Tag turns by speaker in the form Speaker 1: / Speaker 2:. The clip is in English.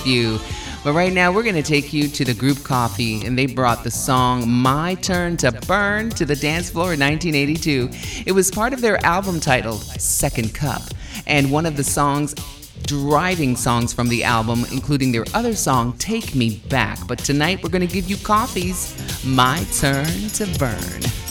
Speaker 1: with you. But right now, we're going to take you to the group Coffee, and they brought the song My Turn to Burn to the dance floor in 1982. It was part of their album titled Second Cup, and one of the songs driving songs from the album, including their other song, Take Me Back. But tonight, we're going to give you Coffee's My Turn to Burn.